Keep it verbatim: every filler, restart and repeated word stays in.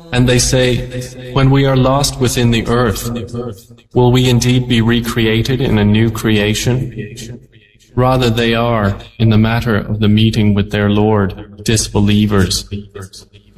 And they say, when we are lost within the earth, will we indeed be recreated in a new creation? Rather they are, in the matter of the meeting with their Lord, disbelievers.